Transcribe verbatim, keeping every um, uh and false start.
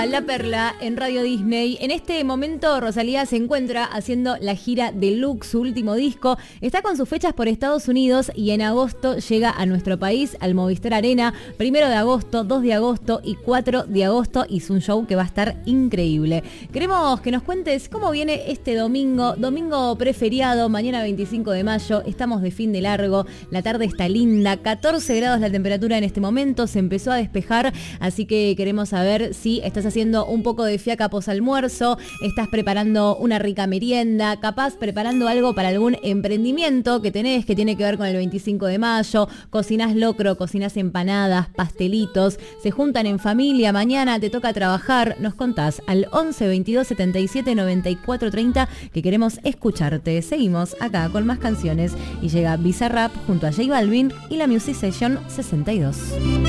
La Perla en Radio Disney. En este momento Rosalía se encuentra haciendo la gira Deluxe, su último disco. Está con sus fechas por Estados Unidos y en agosto llega a nuestro país, al Movistar Arena, primero de agosto, dos de agosto y cuatro de agosto. Hizo un show que va a estar increíble. Queremos que nos cuentes cómo viene este domingo, domingo preferiado, mañana veinticinco de mayo. Estamos de fin de largo, la tarde está linda, catorce grados la temperatura en este momento, se empezó a despejar, así que queremos saber si estás haciendo un poco de fiaca posalmuerzo, estás preparando una rica merienda, capaz preparando algo para algún emprendimiento que tenés que tiene que ver con el veinticinco de mayo, cocinás locro, cocinás empanadas, pastelitos, se juntan en familia, mañana te toca trabajar, nos contás al once veintidós setenta y siete noventa y cuatro treinta que queremos escucharte. Seguimos acá con más canciones y llega Bizarrap junto a J Balvin y la Music Session sesenta y dos.